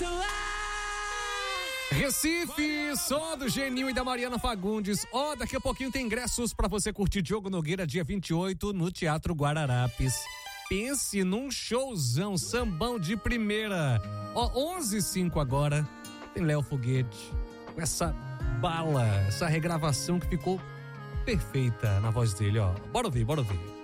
Recife, só do Geninho e da Mariana Fagundes. Daqui a pouquinho tem ingressos pra você curtir Diogo Nogueira, dia 28, no Teatro Guararapes. Pense num showzão, sambão de primeira. 11h05 agora, tem Léo Foguete, com essa bala, essa regravação que ficou perfeita na voz dele, Bora ouvir.